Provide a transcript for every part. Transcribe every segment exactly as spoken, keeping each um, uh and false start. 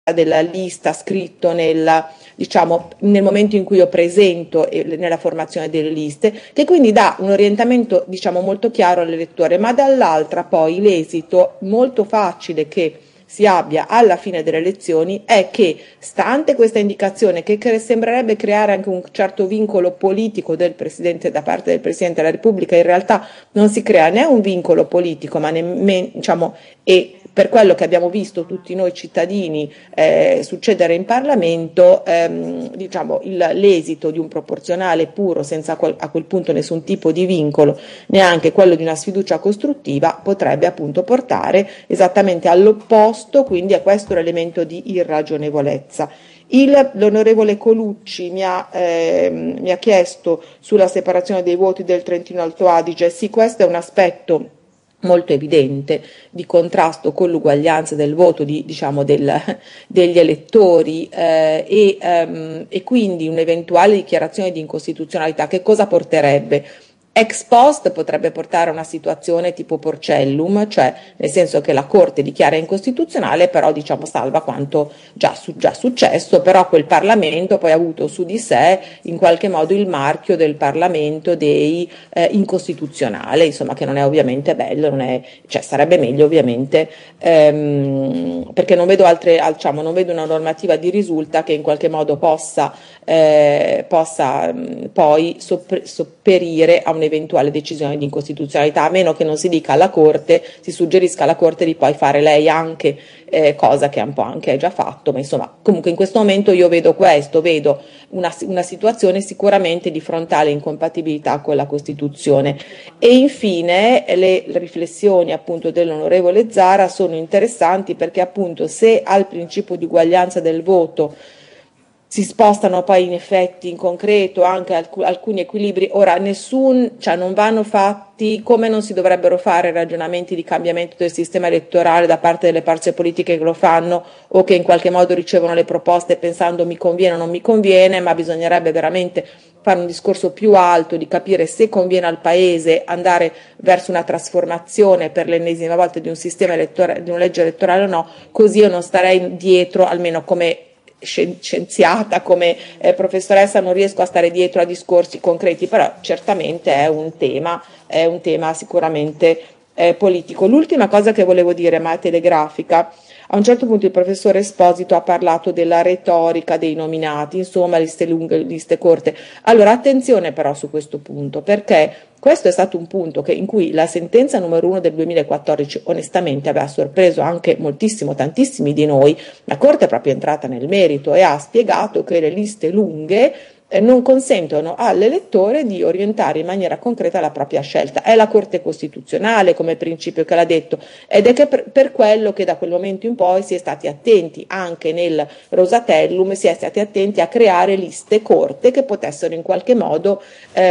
della lista scritto nel, diciamo, nel momento in cui io presento e nella formazione delle liste, che quindi dà un orientamento, diciamo, molto chiaro all'elettore, ma dall'altra poi l'esito molto facile che si abbia alla fine delle elezioni è che, stante questa indicazione che cre- sembrerebbe creare anche un certo vincolo politico del Presidente, da parte del Presidente della Repubblica, in realtà non si crea né un vincolo politico, ma nemmeno, diciamo, e per quello che abbiamo visto tutti noi cittadini eh, succedere in Parlamento, ehm, diciamo, il, l'esito di un proporzionale puro, senza quel, a quel punto nessun tipo di vincolo, neanche quello di una sfiducia costruttiva, potrebbe appunto portare esattamente all'opposto, quindi a questo l'elemento di irragionevolezza. Il, l'onorevole Colucci mi ha, eh, mi ha chiesto sulla separazione dei voti del Trentino Alto Adige. Sì, questo è un aspetto molto evidente di contrasto con l'uguaglianza del voto di, diciamo, del, degli elettori eh, e, um, e quindi un'eventuale dichiarazione di incostituzionalità che cosa porterebbe? Ex post potrebbe portare a una situazione tipo Porcellum, cioè nel senso che la Corte dichiara incostituzionale, però diciamo salva quanto già, su, già successo, però quel Parlamento poi ha avuto su di sé in qualche modo il marchio del Parlamento dei eh, incostituzionale, insomma, che non è ovviamente bello, non è, cioè sarebbe meglio ovviamente ehm, perché non vedo altre, diciamo, non vedo una normativa di risulta che in qualche modo possa, eh, possa mh, poi sopp- sopperire a un'eventuale decisione di incostituzionalità, a meno che non si dica alla Corte, si suggerisca alla Corte di poi fare lei anche eh, cosa che un po' anche è già fatto, ma insomma comunque in questo momento io vedo questo, vedo una, una situazione sicuramente di frontale incompatibilità con la Costituzione. E infine le riflessioni appunto dell'onorevole Zara sono interessanti perché appunto se al principio di uguaglianza del voto si spostano poi in effetti in concreto anche alc- alcuni equilibri, ora nessun, cioè non vanno fatti, come non si dovrebbero fare ragionamenti di cambiamento del sistema elettorale da parte delle forze politiche che lo fanno o che in qualche modo ricevono le proposte pensando mi conviene o non mi conviene, ma bisognerebbe veramente fare un discorso più alto di capire se conviene al Paese andare verso una trasformazione per l'ennesima volta di un sistema elettorale, di una legge elettorale o no, così io non starei dietro, almeno come scienziata, come eh, professoressa non riesco a stare dietro a discorsi concreti, però certamente è un tema, è un tema sicuramente eh, politico. L'ultima cosa che volevo dire, ma è telegrafica, a un certo punto il professore Esposito ha parlato della retorica dei nominati, insomma liste lunghe, liste corte. Allora attenzione però su questo punto, perché questo è stato un punto che, in cui la sentenza numero uno del duemilaquattordici onestamente aveva sorpreso anche moltissimo, tantissimi di noi. La Corte è proprio entrata nel merito e ha spiegato che le liste lunghe eh, non consentono all'elettore di orientare in maniera concreta la propria scelta. È la Corte Costituzionale come principio che l'ha detto, ed è che per, per quello che da quel momento in poi si è stati attenti anche nel Rosatellum, si è stati attenti a creare liste corte che potessero in qualche modo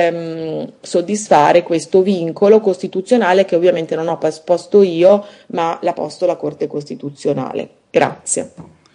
ehm, soddisfare questo vincolo costituzionale che ovviamente non ho posto io, ma l'ha posto la Corte Costituzionale. Grazie.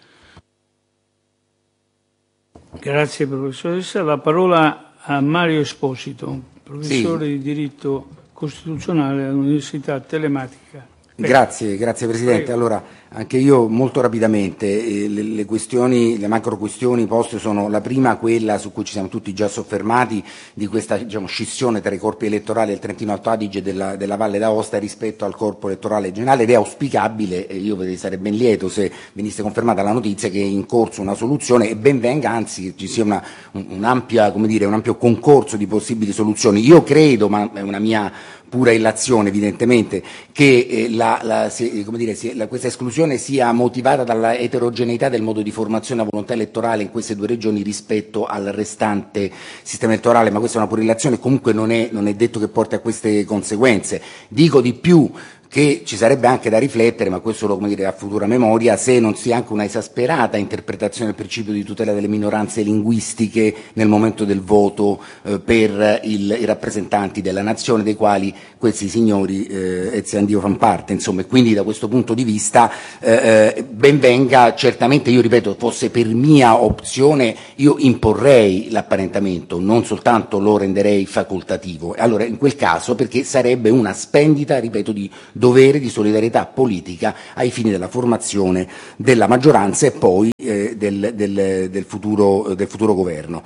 Grazie professoressa. La parola a Mario Esposito, professore sì. di diritto costituzionale all'Università Telematica. Prego. Grazie, grazie Presidente. Prego. Allora, anche io molto rapidamente, eh, le, le questioni, le macro questioni poste sono la prima, quella su cui ci siamo tutti già soffermati, di questa diciamo, scissione tra i corpi elettorali del Trentino Alto Adige e della, della Valle d'Aosta rispetto al corpo elettorale generale, ed è auspicabile, e io sarei ben lieto se venisse confermata la notizia che è in corso una soluzione, e ben venga anzi che ci sia una, un, un'ampia, come dire, un ampio concorso di possibili soluzioni. Io credo, ma è una mia pura illazione evidentemente, che eh, la, la, se, come dire, se, la, questa esclusione sia motivata dalla eterogeneità del modo di formazione a volontà elettorale in queste due regioni rispetto al restante sistema elettorale, ma questa è una pura illazione, comunque non è, non è detto che porti a queste conseguenze. Dico di più, che ci sarebbe anche da riflettere, ma questo lo come dire, a futura memoria, se non sia anche una esasperata interpretazione del principio di tutela delle minoranze linguistiche nel momento del voto eh, per il, i rappresentanti della nazione, dei quali questi signori eh, Ezio fanno parte, insomma, e quindi da questo punto di vista eh, ben venga. Certamente io ripeto, fosse per mia opzione io imporrei l'apparentamento, non soltanto lo renderei facoltativo, allora in quel caso perché sarebbe una spendita, ripeto, di dovere di solidarietà politica ai fini della formazione della maggioranza e poi eh, del, del, del, futuro, del futuro governo.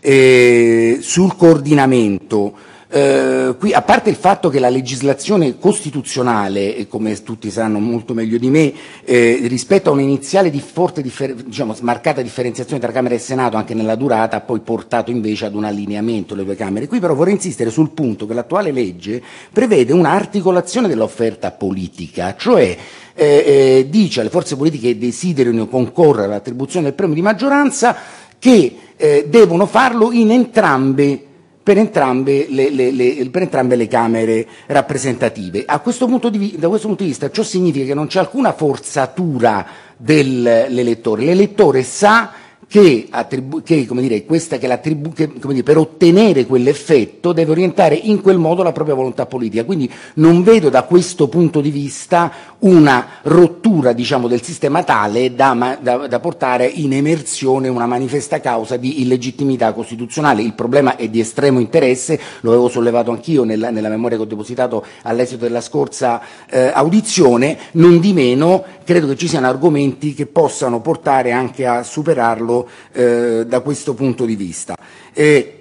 E sul coordinamento, Eh, qui, a parte il fatto che la legislazione costituzionale, e come tutti sanno molto meglio di me, eh, rispetto a un'iniziale di forte differ- diciamo, smarcata differenziazione tra Camera e Senato anche nella durata, ha poi portato invece ad un allineamento delle due Camere. Qui però vorrei insistere sul punto che l'attuale legge prevede un'articolazione dell'offerta politica, cioè eh, eh, dice alle forze politiche che desiderino concorrere all'attribuzione del premio di maggioranza che eh, devono farlo in entrambe Per entrambe le, le, le, per entrambe le Camere rappresentative. A questo punto di, da questo punto di vista ciò significa che non c'è alcuna forzatura dell'elettore. L'elettore sa che, attribu- che, come dire, questa, che, che come dire, per ottenere quell'effetto deve orientare in quel modo la propria volontà politica. Quindi non vedo da questo punto di vista una rottura, diciamo, del sistema tale da, da, da portare in emersione una manifesta causa di illegittimità costituzionale. Il problema è di estremo interesse, lo avevo sollevato anch'io nella, nella memoria che ho depositato all'esito della scorsa eh, audizione, non di meno credo che ci siano argomenti che possano portare anche a superarlo eh, da questo punto di vista. E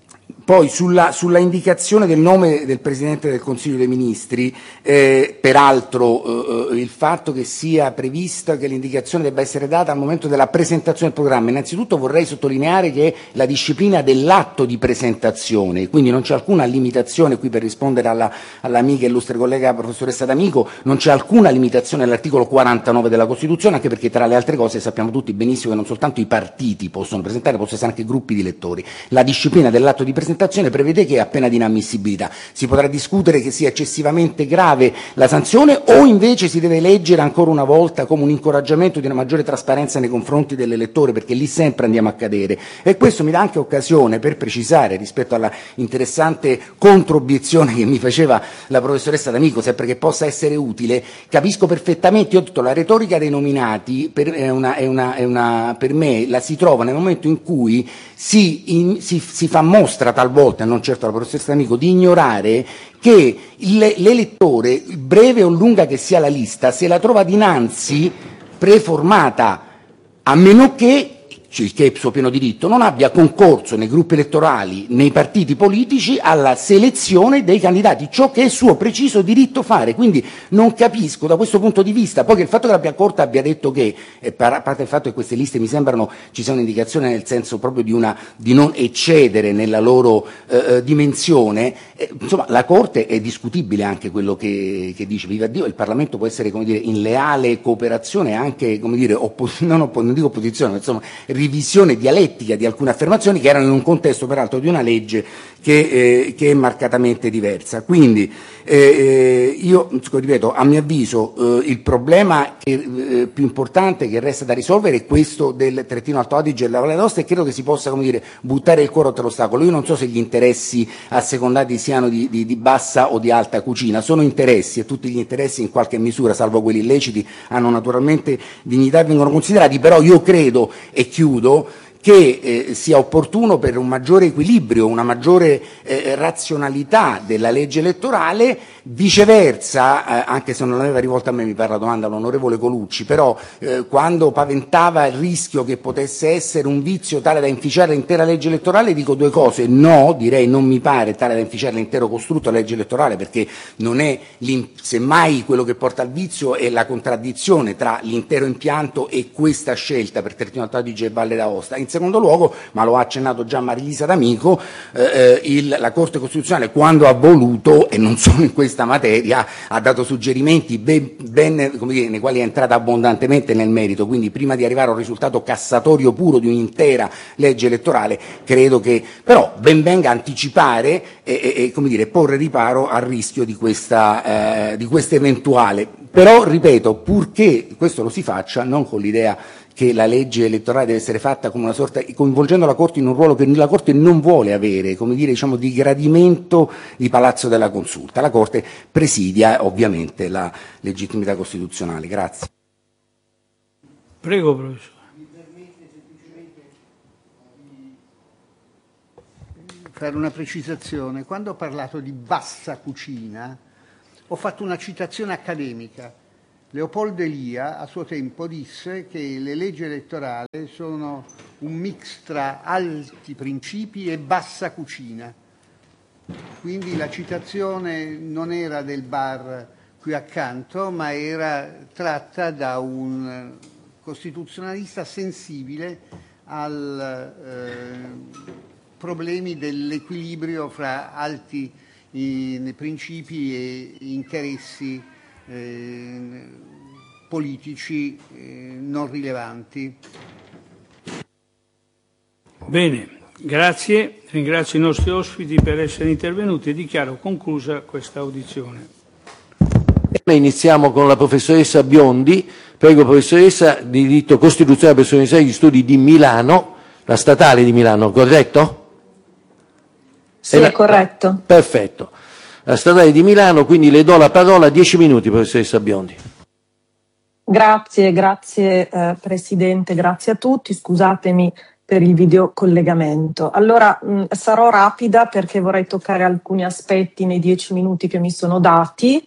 poi sulla, sulla indicazione del nome del Presidente del Consiglio dei Ministri, eh, peraltro eh, il fatto che sia prevista che l'indicazione debba essere data al momento della presentazione del programma, innanzitutto vorrei sottolineare che la disciplina dell'atto di presentazione, quindi non c'è alcuna limitazione, qui per rispondere alla, all'amica e illustre collega professoressa D'Amico, non c'è alcuna limitazione all'articolo quarantanove della Costituzione, anche perché tra le altre cose sappiamo tutti benissimo che non soltanto i partiti possono presentare, possono essere anche gruppi di elettori. La disciplina dell'atto di presentazione prevede che è a pena di inammissibilità. Si potrà discutere che sia eccessivamente grave la sanzione o invece si deve leggere ancora una volta come un incoraggiamento di una maggiore trasparenza nei confronti dell'elettore, perché lì sempre andiamo a cadere. E questo mi dà anche occasione per precisare, rispetto alla interessante controobiezione che mi faceva la professoressa D'Amico, sempre che possa essere utile, capisco perfettamente, io ho detto la retorica dei nominati per, è una, è una, è una, per me la si trova nel momento in cui si, in, si, si fa mostra talvolta, non certo la professoressa D'Amico, di ignorare che l'elettore, breve o lunga che sia la lista, se la trova dinanzi preformata, a meno che, il che è suo pieno diritto, non abbia concorso nei gruppi elettorali, nei partiti politici alla selezione dei candidati, ciò che è suo preciso diritto fare. Quindi non capisco da questo punto di vista, poi che il fatto che la Corte abbia detto che, a parte il fatto che queste liste mi sembrano ci sia un'indicazione nel senso proprio di, una, di non eccedere nella loro eh, dimensione, eh, insomma la Corte è discutibile anche quello che, che dice, viva Dio, il Parlamento può essere, come dire, in leale cooperazione anche, come dire, oppo- non, oppo- non dico opposizione, ma insomma revisione dialettica di alcune affermazioni che erano in un contesto peraltro di una legge che, eh, che è marcatamente diversa. Quindi eh, io ripeto, a mio avviso eh, il problema che, eh, più importante che resta da risolvere è questo del Trentino Alto Adige e della Valle d'Aosta, e credo che si possa, come dire, buttare il cuore oltre l'ostacolo. Io non so se gli interessi assecondati siano di, di, di bassa o di alta cucina, sono interessi e tutti gli interessi in qualche misura, salvo quelli illeciti, hanno naturalmente dignità e vengono considerati, però io credo, e chiudo, che eh, sia opportuno, per un maggiore equilibrio, una maggiore eh, razionalità della legge elettorale, viceversa, eh, anche se non aveva rivolto a me, mi pare la domanda l'onorevole Colucci, però eh, quando paventava il rischio che potesse essere un vizio tale da inficiare l'intera legge elettorale, dico due cose: no, direi non mi pare tale da inficiare l'intero costrutto della legge elettorale, perché non è, semmai quello che porta al vizio è la contraddizione tra l'intero impianto e questa scelta per Trentino Alto Adige e Valle d'Aosta. In secondo luogo, ma lo ha accennato già Marilisa D'Amico, eh, il, la Corte Costituzionale, quando ha voluto, e non solo in questa materia, ha dato suggerimenti ben, ben, come dire, nei quali è entrata abbondantemente nel merito. Quindi prima di arrivare a un risultato cassatorio puro di un'intera legge elettorale, credo che però ben venga anticipare e, e, e come dire, porre riparo al rischio di questa, eh, di questa eventuale. Però, ripeto, purché questo lo si faccia non con l'idea che la legge elettorale deve essere fatta come una sorta, coinvolgendo la Corte in un ruolo che la Corte non vuole avere, come dire, diciamo, di gradimento di Palazzo della Consulta. La Corte presidia ovviamente la legittimità costituzionale. Grazie. Prego, professore. Mi permette semplicemente di fare una precisazione. Quando ho parlato di bassa cucina, ho fatto una citazione accademica. Leopoldo Elia a suo tempo disse che le leggi elettorali sono un mix tra alti principi e bassa cucina. Quindi la citazione non era del bar qui accanto, ma era tratta da un costituzionalista sensibile ai eh, problemi dell'equilibrio fra alti in principi e interessi eh, politici eh, non rilevanti. Bene, grazie. Ringrazio i nostri ospiti per essere intervenuti e dichiaro conclusa questa audizione. Iniziamo con la professoressa Biondi. Prego, professoressa di diritto costituzionale presso l'Università degli Studi di Milano, la statale di Milano, corretto? Sì, è corretto. Perfetto. La statale di Milano, quindi le do la parola, dieci minuti, professoressa Biondi. Grazie, grazie eh, Presidente, grazie a tutti, scusatemi per il videocollegamento. Allora mh, sarò rapida perché vorrei toccare alcuni aspetti nei dieci minuti che mi sono dati.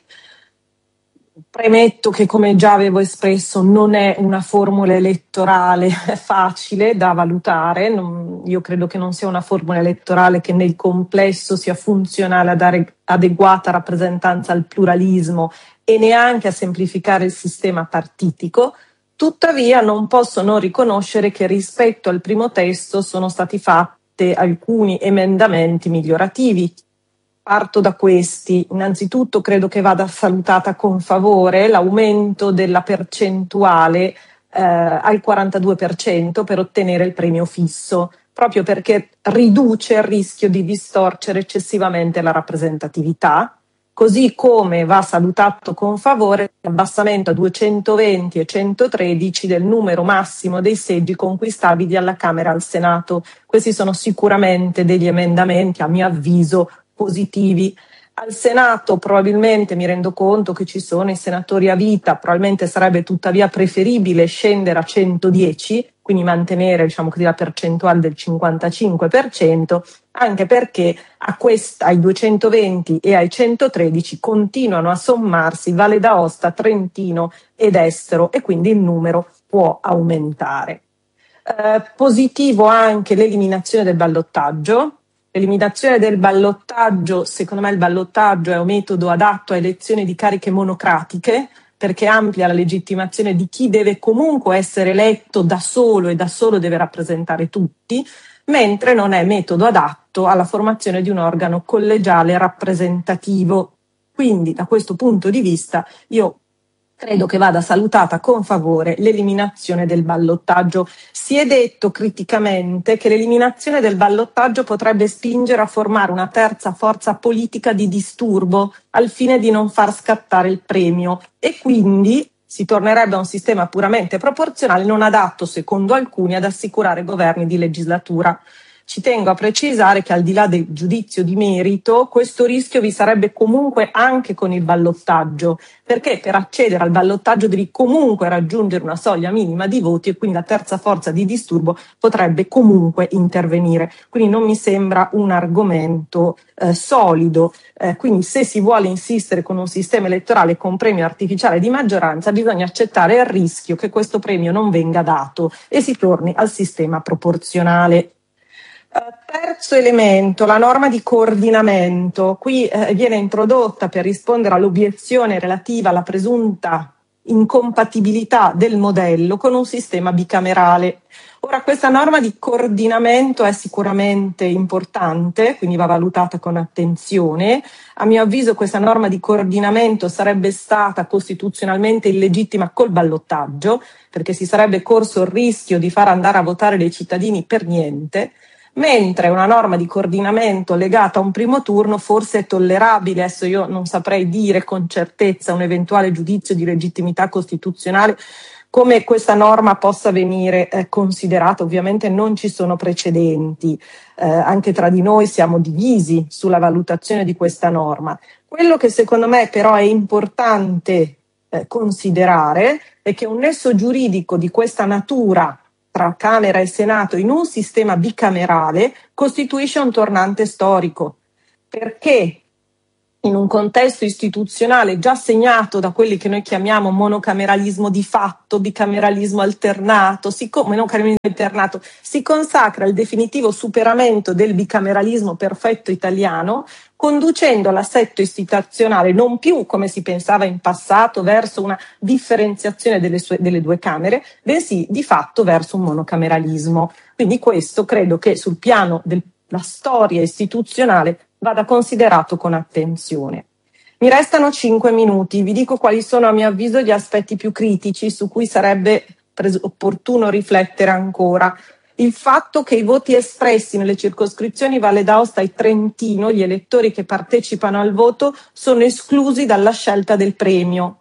Premetto che, come già avevo espresso, non è una formula elettorale facile da valutare. Non, io credo che non sia una formula elettorale che nel complesso sia funzionale a dare adeguata rappresentanza al pluralismo e neanche a semplificare il sistema partitico. Tuttavia non posso non riconoscere che rispetto al primo testo sono stati fatti alcuni emendamenti migliorativi. Parto da questi. Innanzitutto credo che vada salutata con favore l'aumento della percentuale eh, al quarantadue per cento per ottenere il premio fisso, proprio perché riduce il rischio di distorcere eccessivamente la rappresentatività, così come va salutato con favore l'abbassamento a duecentoventi e centotredici del numero massimo dei seggi conquistabili alla Camera e al Senato. Questi sono sicuramente degli emendamenti, a mio avviso, positivi. Al Senato probabilmente mi rendo conto che ci sono i senatori a vita, probabilmente sarebbe tuttavia preferibile scendere a centodieci, quindi mantenere, diciamo così, la percentuale del cinquantacinque per cento, anche perché a questa, ai duecentoventi e ai centotredici continuano a sommarsi Valle d'Aosta, Trentino ed Estero, e quindi il numero può aumentare. Eh, positivo anche l'eliminazione del ballottaggio. L'eliminazione del ballottaggio, secondo me il ballottaggio è un metodo adatto a elezioni di cariche monocratiche, perché amplia la legittimazione di chi deve comunque essere eletto da solo e da solo deve rappresentare tutti, mentre non è metodo adatto alla formazione di un organo collegiale rappresentativo. Quindi da questo punto di vista io credo che vada salutata con favore l'eliminazione del ballottaggio. Si è detto criticamente che l'eliminazione del ballottaggio potrebbe spingere a formare una terza forza politica di disturbo al fine di non far scattare il premio, e quindi si tornerebbe a un sistema puramente proporzionale non adatto, secondo alcuni, ad assicurare governi di legislatura. Ci tengo a precisare che, al di là del giudizio di merito, questo rischio vi sarebbe comunque anche con il ballottaggio, perché per accedere al ballottaggio devi comunque raggiungere una soglia minima di voti e quindi la terza forza di disturbo potrebbe comunque intervenire. Quindi non mi sembra un argomento eh, solido. Eh, quindi se si vuole insistere con un sistema elettorale con premio artificiale di maggioranza, bisogna accettare il rischio che questo premio non venga dato e si torni al sistema proporzionale. Terzo elemento, la norma di coordinamento. Qui eh, viene introdotta per rispondere all'obiezione relativa alla presunta incompatibilità del modello con un sistema bicamerale. Ora, questa norma di coordinamento è sicuramente importante, quindi va valutata con attenzione. A mio avviso questa norma di coordinamento sarebbe stata costituzionalmente illegittima col ballottaggio, perché si sarebbe corso il rischio di far andare a votare dei cittadini per niente, mentre una norma di coordinamento legata a un primo turno forse è tollerabile. Adesso io non saprei dire con certezza un eventuale giudizio di legittimità costituzionale come questa norma possa venire eh, considerata. Ovviamente non ci sono precedenti, eh, anche tra di noi siamo divisi sulla valutazione di questa norma. Quello che secondo me però è importante eh, considerare è che un nesso giuridico di questa natura tra Camera e Senato in un sistema bicamerale costituisce un tornante storico, perché in un contesto istituzionale già segnato da quelli che noi chiamiamo monocameralismo di fatto, bicameralismo alternato, si, monocameralismo alternato, si consacra il definitivo superamento del bicameralismo perfetto italiano, conducendo l'assetto istituzionale non più, come si pensava in passato, verso una differenziazione delle, sue, delle due Camere, bensì di fatto verso un monocameralismo. Quindi questo credo che sul piano della storia istituzionale vada considerato con attenzione. Mi restano cinque minuti, vi dico quali sono a mio avviso gli aspetti più critici su cui sarebbe pres- opportuno riflettere ancora. Il fatto che i voti espressi nelle circoscrizioni Valle d'Aosta e Trentino, gli elettori che partecipano al voto, sono esclusi dalla scelta del premio.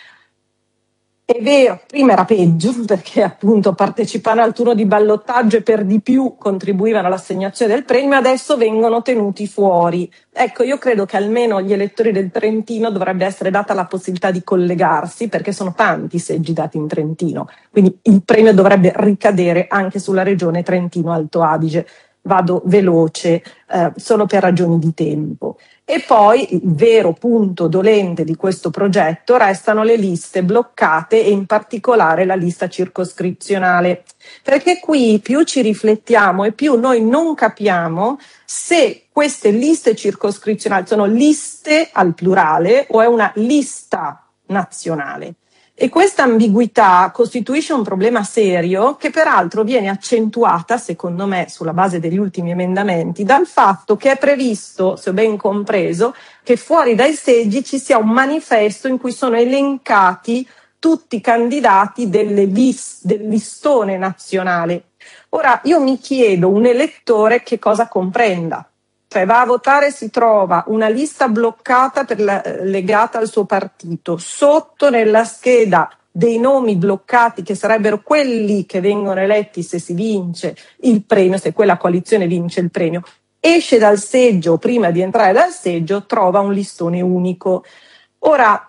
È vero, prima era peggio perché appunto partecipavano al turno di ballottaggio e per di più contribuivano all'assegnazione del premio, adesso vengono tenuti fuori. Ecco, io credo che almeno agli elettori del Trentino dovrebbe essere data la possibilità di collegarsi, perché sono tanti i seggi dati in Trentino, quindi il premio dovrebbe ricadere anche sulla regione Trentino-Alto Adige. Vado veloce, eh, solo per ragioni di tempo. E poi il vero punto dolente di questo progetto restano le liste bloccate e in particolare la lista circoscrizionale, perché qui più ci riflettiamo e più noi non capiamo se queste liste circoscrizionali sono liste al plurale o è una lista nazionale. E questa ambiguità costituisce un problema serio che peraltro viene accentuata, secondo me, sulla base degli ultimi emendamenti, dal fatto che è previsto, se ho ben compreso, che fuori dai seggi ci sia un manifesto in cui sono elencati tutti i candidati delle lis- del listone nazionale. Ora, io mi chiedo, un elettore che cosa comprenda? Cioè va a votare, si trova una lista bloccata per la, legata al suo partito, sotto nella scheda dei nomi bloccati che sarebbero quelli che vengono eletti se si vince il premio, se quella coalizione vince il premio, esce dal seggio, prima di entrare dal seggio trova un listone unico. Ora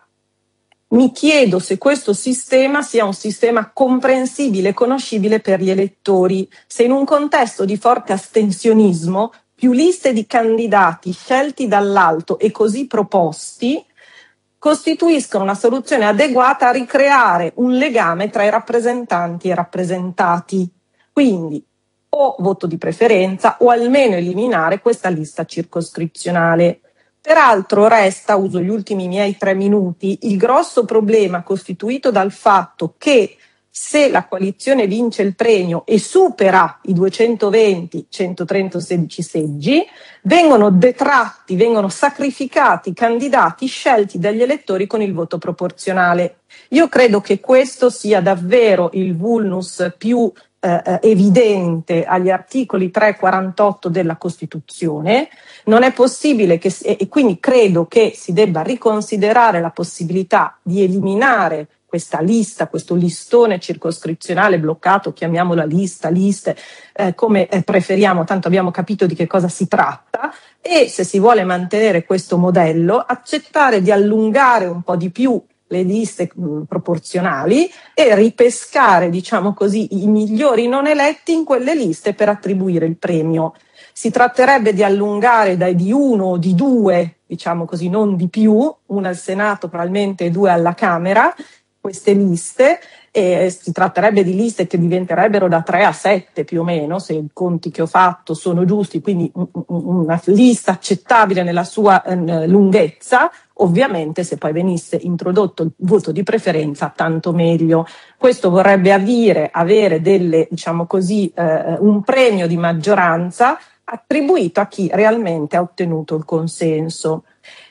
mi chiedo se questo sistema sia un sistema comprensibile e conoscibile per gli elettori, se in un contesto di forte astensionismo più liste di candidati scelti dall'alto e così proposti costituiscono una soluzione adeguata a ricreare un legame tra i rappresentanti e i rappresentati. Quindi o voto di preferenza o almeno eliminare questa lista circoscrizionale. Peraltro resta, uso gli ultimi miei tre minuti, il grosso problema costituito dal fatto che se la coalizione vince il premio e supera i duecentoventi centotrentasei seggi, vengono detratti, vengono sacrificati i candidati scelti dagli elettori con il voto proporzionale. Io credo che questo sia davvero il vulnus più eh, evidente agli articoli tre e quarantotto della Costituzione. Non è possibile che, e quindi credo che si debba riconsiderare la possibilità di eliminare questa lista, questo listone circoscrizionale bloccato, chiamiamola lista, liste, eh, come eh, preferiamo, tanto abbiamo capito di che cosa si tratta, e se si vuole mantenere questo modello, accettare di allungare un po' di più le liste mh, proporzionali e ripescare, diciamo così, i migliori non eletti in quelle liste per attribuire il premio. Si tratterebbe di allungare dai di uno o di due, diciamo così, non di più, una al Senato probabilmente e due alla Camera, queste liste, e si tratterebbe di liste che diventerebbero da tre a sette più o meno, se i conti che ho fatto sono giusti, quindi una lista accettabile nella sua eh, lunghezza. Ovviamente se poi venisse introdotto il voto di preferenza tanto meglio. Questo vorrebbe avere, avere delle, diciamo così, eh, un premio di maggioranza attribuito a chi realmente ha ottenuto il consenso.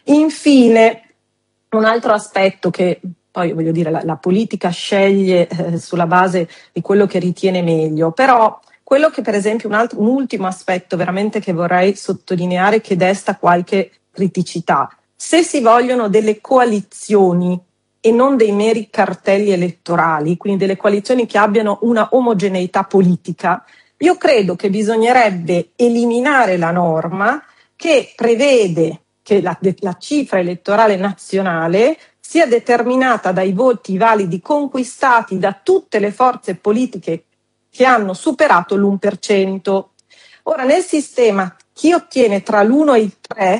Infine, un altro aspetto che poi voglio dire la, la politica sceglie eh, sulla base di quello che ritiene meglio, però quello che per esempio un, altro, un ultimo aspetto veramente che vorrei sottolineare che desta qualche criticità. Se si vogliono delle coalizioni e non dei meri cartelli elettorali, quindi delle coalizioni che abbiano una omogeneità politica, io credo che bisognerebbe eliminare la norma che prevede che la, la cifra elettorale nazionale sia determinata dai voti validi conquistati da tutte le forze politiche che hanno superato l'uno per cento. Ora, nel sistema, chi ottiene tra l'uno e il tre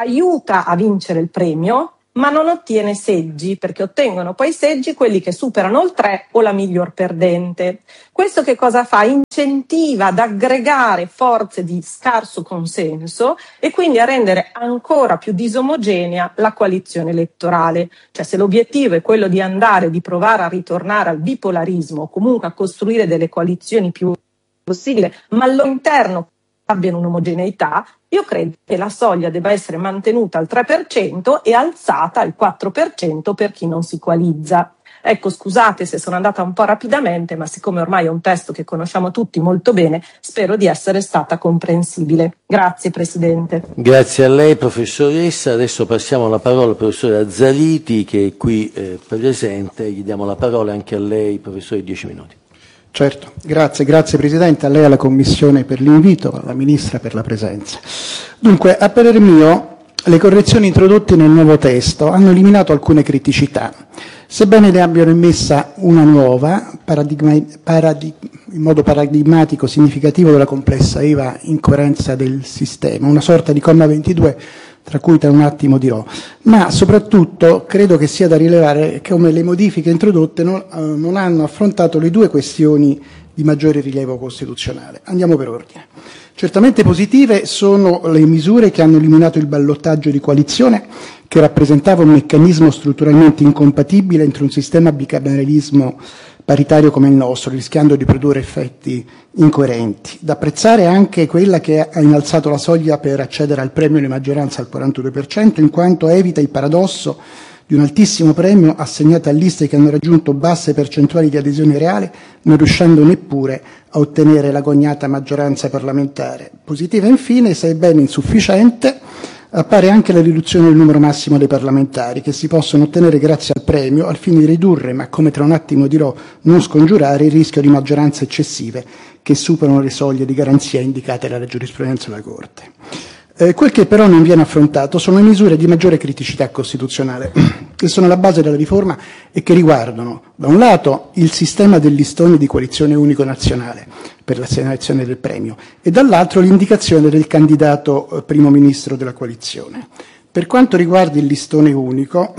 aiuta a vincere il premio, ma non ottiene seggi, perché ottengono poi seggi quelli che superano il tre o la miglior perdente. Questo che cosa fa? Incentiva ad aggregare forze di scarso consenso e quindi a rendere ancora più disomogenea la coalizione elettorale. Cioè, se l'obiettivo è quello di andare, di provare a ritornare al bipolarismo o comunque a costruire delle coalizioni più possibile, ma all'interno abbiano un'omogeneità, io credo che la soglia debba essere mantenuta al tre per cento e alzata al quattro per cento per chi non si coalizza. Ecco, scusate se sono andata un po' rapidamente, ma siccome ormai è un testo che conosciamo tutti molto bene, spero di essere stata comprensibile. Grazie Presidente. Grazie a lei professoressa. Adesso passiamo la parola al professore Azzariti che è qui eh, presente. Gli diamo la parola anche a lei, professore, dieci minuti. Certo, grazie, grazie Presidente, a lei e alla Commissione per l'invito, alla Ministra per la presenza. Dunque, a parere mio, le correzioni introdotte nel nuovo testo hanno eliminato alcune criticità, sebbene ne abbiano immessa una nuova, paradigma, paradig, in modo paradigmatico significativo della complessa E V A incoerenza del sistema, una sorta di comma ventidue, tra cui tra un attimo dirò, ma soprattutto credo che sia da rilevare che come le modifiche introdotte non, eh, non hanno affrontato le due questioni di maggiore rilievo costituzionale. Andiamo per ordine. Certamente positive sono le misure che hanno eliminato il ballottaggio di coalizione, che rappresentava un meccanismo strutturalmente incompatibile entro un sistema a bicameralismo paritario come il nostro, rischiando di produrre effetti incoerenti. Da apprezzare anche quella che ha innalzato la soglia per accedere al premio di maggioranza al quarantadue per cento, in quanto evita il paradosso di un altissimo premio assegnato a liste che hanno raggiunto basse percentuali di adesione reale, non riuscendo neppure a ottenere l'agognata maggioranza parlamentare. Positiva infine, sebbene insufficiente, appare anche la riduzione del numero massimo dei parlamentari che si possono ottenere grazie al premio al fine di ridurre, ma come tra un attimo dirò non scongiurare, il rischio di maggioranze eccessive che superano le soglie di garanzia indicate dalla giurisprudenza della Corte. Eh, quel che però non viene affrontato sono le misure di maggiore criticità costituzionale che sono la base della riforma e che riguardano, da un lato, il sistema del listone di coalizione unico nazionale per l'assegnazione del premio e dall'altro l'indicazione del candidato eh, primo ministro della coalizione. Per quanto riguarda il listone unico,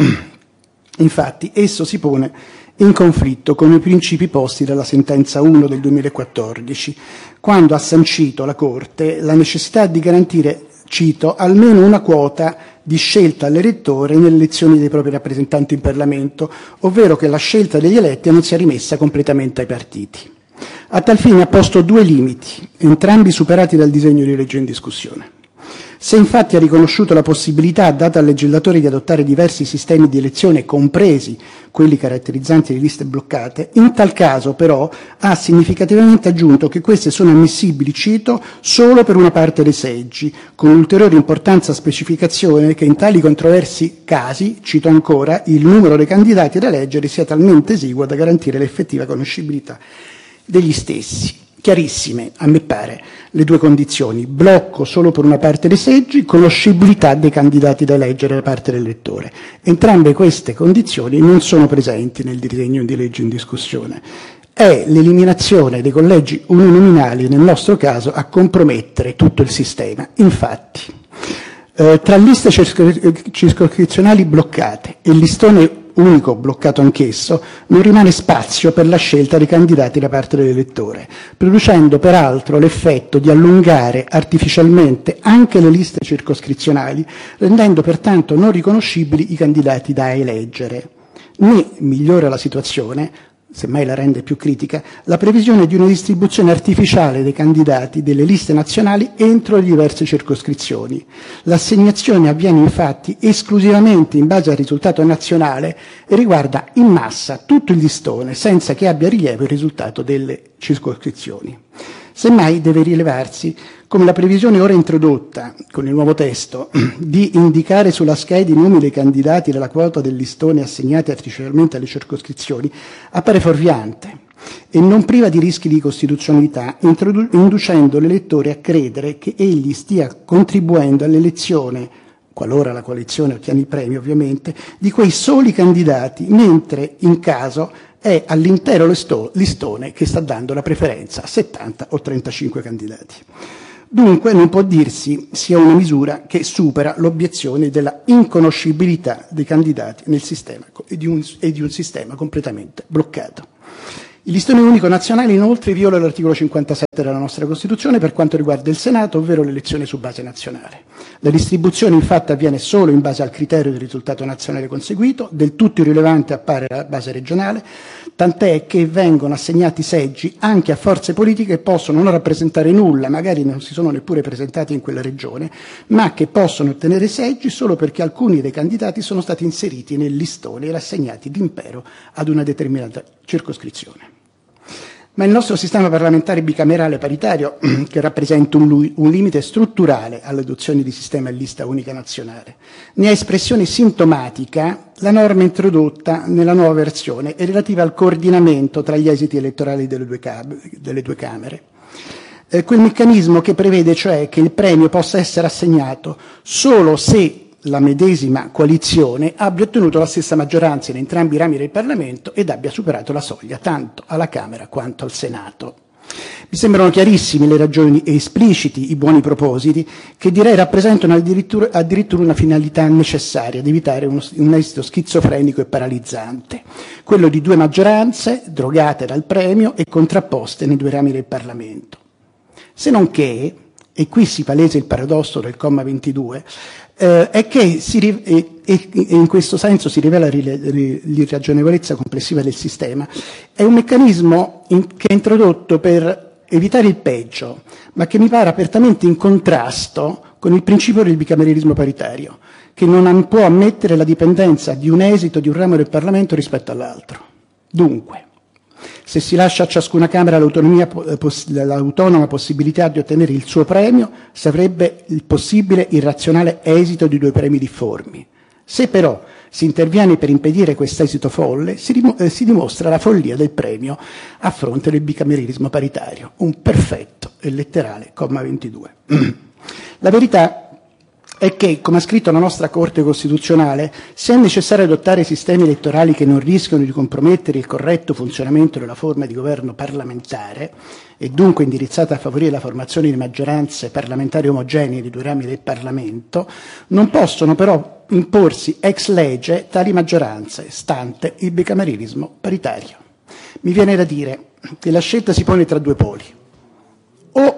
infatti, esso si pone in conflitto con i principi posti dalla sentenza uno del duemilaquattordici, quando ha sancito la Corte la necessità di garantire, cito, almeno una quota di scelta all'elettore nelle elezioni dei propri rappresentanti in Parlamento, ovvero che la scelta degli eletti non sia rimessa completamente ai partiti. A tal fine ha posto due limiti, entrambi superati dal disegno di legge in discussione. Se infatti ha riconosciuto la possibilità data al legislatore di adottare diversi sistemi di elezione, compresi quelli caratterizzanti le liste bloccate, in tal caso però ha significativamente aggiunto che queste sono ammissibili, cito, solo per una parte dei seggi, con l'ulteriore importanza specificazione che in tali controversi casi, cito ancora, il numero dei candidati da eleggere sia talmente esiguo da garantire l'effettiva conoscibilità degli stessi. Chiarissime, a me pare, le due condizioni: blocco solo per una parte dei seggi, conoscibilità dei candidati da eleggere da parte dell'elettore. Entrambe queste condizioni non sono presenti nel disegno di legge in discussione. È l'eliminazione dei collegi uninominali, nel nostro caso, a compromettere tutto il sistema. Infatti, eh, tra liste circoscrizionali bloccate e listone unico bloccato anch'esso, non rimane spazio per la scelta dei candidati da parte dell'elettore, producendo peraltro l'effetto di allungare artificialmente anche le liste circoscrizionali, rendendo pertanto non riconoscibili i candidati da eleggere. Né migliora la situazione, semmai la rende più critica, la previsione di una distribuzione artificiale dei candidati delle liste nazionali entro le diverse circoscrizioni. L'assegnazione avviene infatti esclusivamente in base al risultato nazionale e riguarda in massa tutto il listone, senza che abbia rilievo il risultato delle circoscrizioni. Semmai deve rilevarsi come la previsione ora introdotta con il nuovo testo di indicare sulla scheda i nomi dei candidati della quota del listone assegnati artificialmente alle circoscrizioni appare fuorviante e non priva di rischi di costituzionalità, introdu- inducendo l'elettore a credere che egli stia contribuendo all'elezione, qualora la coalizione ottiene il premio ovviamente, di quei soli candidati, mentre in caso è all'intero listone che sta dando la preferenza a settanta o trentacinque candidati. Dunque non può dirsi sia una misura che supera l'obiezione della inconoscibilità dei candidati nel sistema e di un, e di un sistema completamente bloccato. Il listone unico nazionale inoltre viola l'articolo cinquantasette della nostra Costituzione per quanto riguarda il Senato, ovvero l'elezione su base nazionale. La distribuzione infatti avviene solo in base al criterio del risultato nazionale conseguito, del tutto irrilevante appare la base regionale, tant'è che vengono assegnati seggi anche a forze politiche che possono non rappresentare nulla, magari non si sono neppure presentati in quella regione, ma che possono ottenere seggi solo perché alcuni dei candidati sono stati inseriti nel listone e assegnati d'impero ad una determinata circoscrizione. Ma il nostro sistema parlamentare bicamerale paritario, che rappresenta un, un limite strutturale all'adozione di sistema a lista unica nazionale, ne ha espressione sintomatica la norma introdotta nella nuova versione e relativa al coordinamento tra gli esiti elettorali delle due, cab- delle due Camere. Eh, quel meccanismo che prevede cioè che il premio possa essere assegnato solo se la medesima coalizione abbia ottenuto la stessa maggioranza in entrambi i rami del Parlamento ed abbia superato la soglia tanto alla Camera quanto al Senato. Mi sembrano chiarissime le ragioni e espliciti i buoni propositi che direi rappresentano addirittura, addirittura una finalità necessaria ad evitare uno, un esito schizofrenico e paralizzante, quello di due maggioranze drogate dal premio e contrapposte nei due rami del Parlamento. Se non che, e qui si palesa il paradosso del comma ventidue, eh, è che si, e, e in questo senso si rivela l'irragionevolezza complessiva del sistema. È un meccanismo in, che è introdotto per evitare il peggio, ma che mi pare apertamente in contrasto con il principio del bicameralismo paritario, che non può ammettere la dipendenza di un esito di un ramo del Parlamento rispetto all'altro. Dunque, se si lascia a ciascuna Camera l'autonomia, l'autonoma possibilità di ottenere il suo premio, sarebbe il possibile irrazionale esito di due premi difformi. Se però si interviene per impedire questo esito folle, si, rim- eh, si dimostra la follia del premio a fronte del bicameralismo paritario, un perfetto e letterale comma ventidue. La verità è che, come ha scritto la nostra Corte Costituzionale, se è necessario adottare sistemi elettorali che non rischiano di compromettere il corretto funzionamento della forma di governo parlamentare e dunque indirizzata a favorire la formazione di maggioranze parlamentari omogenee di due rami del Parlamento, non possono però imporsi ex legge tali maggioranze, stante il bicameralismo paritario. Mi viene da dire che la scelta si pone tra due poli. O,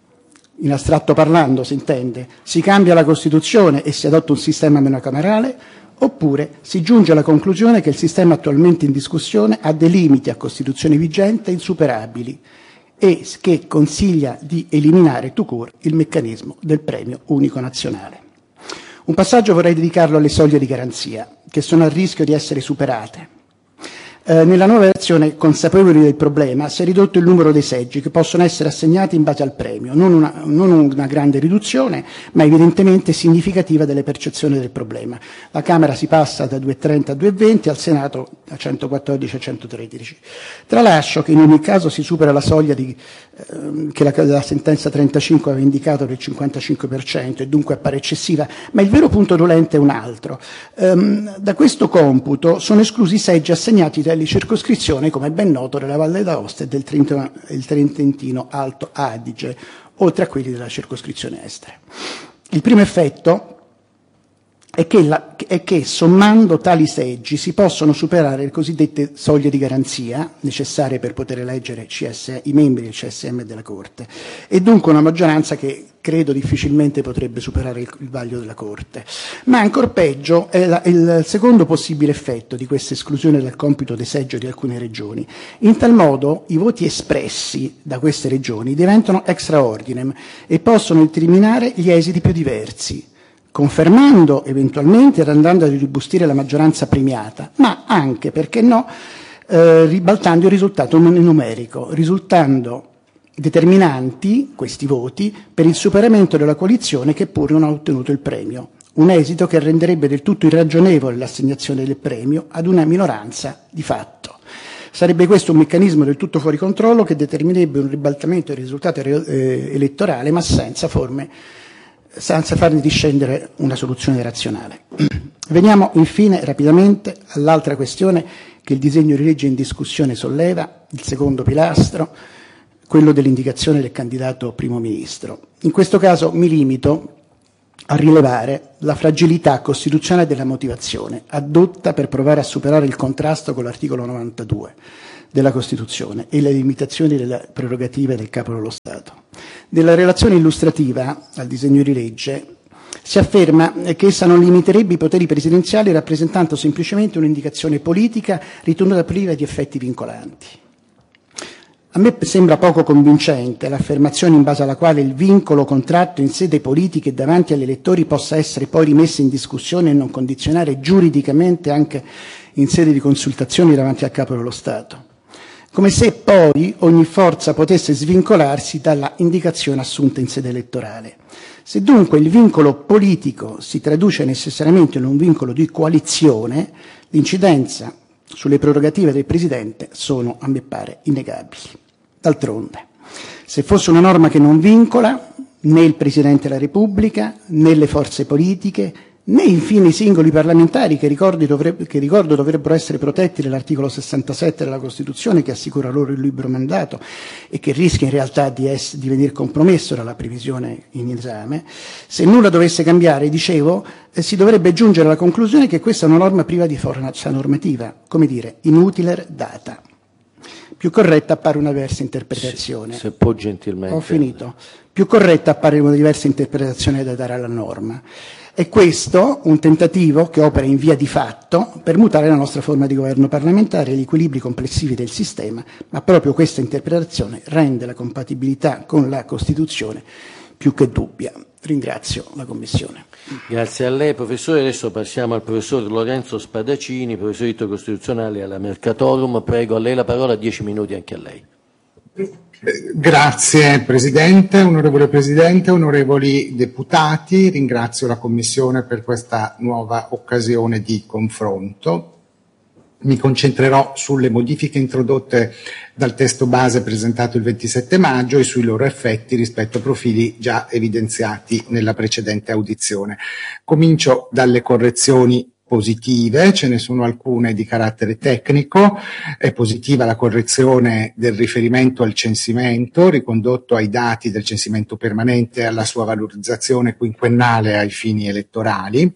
in astratto parlando si intende, si cambia la Costituzione e si adotta un sistema monocamerale, oppure si giunge alla conclusione che il sistema attualmente in discussione ha dei limiti a Costituzione vigente insuperabili e che consiglia di eliminare tout court il meccanismo del premio unico nazionale. Un passaggio vorrei dedicarlo alle soglie di garanzia, che sono a rischio di essere superate. Eh, nella nuova versione, consapevoli del problema, si è ridotto il numero dei seggi che possono essere assegnati in base al premio, non una, non una grande riduzione, ma evidentemente significativa delle percezioni del problema. La Camera si passa da duecentotrenta a duecentoventi, al Senato da centoquattordici a centotredici. Tralascio che in ogni caso si supera la soglia di, eh, che la, la sentenza trentacinque aveva indicato del cinquantacinque per cento e dunque appare eccessiva, ma il vero punto dolente è un altro. Um, da questo computo sono esclusi i seggi assegnati da circoscrizione, come è ben noto, della Valle d'Aosta e del Trentino, il Trentino Alto Adige, oltre a quelli della circoscrizione estere. Il primo effetto è che, la, è che sommando tali seggi si possono superare le cosiddette soglie di garanzia necessarie per poter eleggere C S, i membri del C S M della Corte, e dunque una maggioranza che credo difficilmente potrebbe superare il, il vaglio della Corte. Ma ancor peggio è la, il secondo possibile effetto di questa esclusione dal compito dei seggi di alcune regioni. In tal modo i voti espressi da queste regioni diventano extra ordinem e possono determinare gli esiti più diversi, confermando eventualmente ed andando a rirobustire la maggioranza premiata, ma anche, perché no, eh, ribaltando il risultato numerico, risultando determinanti questi voti per il superamento della coalizione che pure non ha ottenuto il premio, un esito che renderebbe del tutto irragionevole l'assegnazione del premio ad una minoranza di fatto. Sarebbe questo un meccanismo del tutto fuori controllo che determinerebbe un ribaltamento del risultato eh, elettorale, ma senza forme senza farne discendere una soluzione razionale. Veniamo infine rapidamente all'altra questione che il disegno di legge in discussione solleva, il secondo pilastro, quello dell'indicazione del candidato primo ministro. In questo caso mi limito a rilevare la fragilità costituzionale della motivazione addotta per provare a superare il contrasto con l'articolo novantadue della Costituzione e le limitazioni delle prerogative del Capo dello Stato. Nella relazione illustrativa al disegno di legge si afferma che essa non limiterebbe i poteri presidenziali rappresentando semplicemente un'indicazione politica ritenuta priva di effetti vincolanti. A me sembra poco convincente l'affermazione in base alla quale il vincolo contratto in sede politica e davanti agli elettori possa essere poi rimesso in discussione e non condizionare giuridicamente anche in sede di consultazioni davanti al Capo dello Stato. Come se poi ogni forza potesse svincolarsi dalla indicazione assunta in sede elettorale. Se dunque il vincolo politico si traduce necessariamente in un vincolo di coalizione, l'incidenza sulle prerogative del Presidente sono, a me pare, innegabili. D'altronde, se fosse una norma che non vincola né il Presidente della Repubblica, né le forze politiche, né infine i singoli parlamentari che, dovrebbe, che ricordo dovrebbero essere protetti dall'articolo sessantasette della Costituzione che assicura loro il libero mandato e che rischia in realtà di, essere, di venire compromesso dalla previsione in esame, se nulla dovesse cambiare, dicevo, eh, si dovrebbe giungere alla conclusione che questa è una norma priva di forza normativa, come dire, inutile data. Più corretta appare una diversa interpretazione. Se, se può gentilmente. Ho finito. Più corretta appare una diversa interpretazione da dare alla norma. E questo un tentativo che opera in via di fatto per mutare la nostra forma di governo parlamentare e gli equilibri complessivi del sistema, ma proprio questa interpretazione rende la compatibilità con la Costituzione più che dubbia. Ringrazio la Commissione. Grazie a lei, professore. Adesso passiamo al professor Lorenzo Spadaccini, professore di diritto costituzionale alla Mercatorum. Prego, a lei la parola, dieci minuti anche a lei. Grazie Presidente, onorevole Presidente, onorevoli deputati, ringrazio la Commissione per questa nuova occasione di confronto. Mi concentrerò sulle modifiche introdotte dal testo base presentato il ventisette maggio e sui loro effetti rispetto a profili già evidenziati nella precedente audizione. Comincio dalle correzioni positive, ce ne sono alcune di carattere tecnico. È positiva la correzione del riferimento al censimento, ricondotto ai dati del censimento permanente e alla sua valorizzazione quinquennale ai fini elettorali.